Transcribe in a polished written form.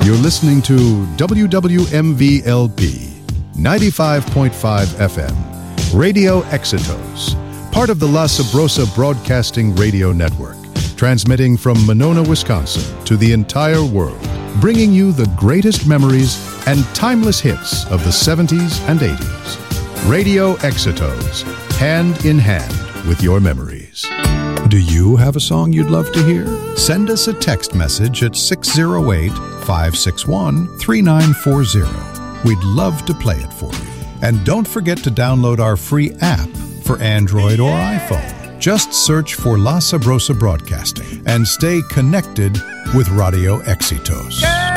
You're listening to WWMV-LP 95.5 FM, Radio Exitos, part of the La Sabrosa Broadcasting Radio Network, transmitting from Monona, Wisconsin to the entire world, bringing you the greatest memories and timeless hits of the 70s and 80s. Radio Exitos, hand in hand with your memories. Do you have a song you'd love to hear? Send us a text message at 608-561-3940. We'd love to play it for you. And don't forget to download our free app for Android or iPhone. Just search for La Sabrosa Broadcasting and stay connected with Radio Exitos.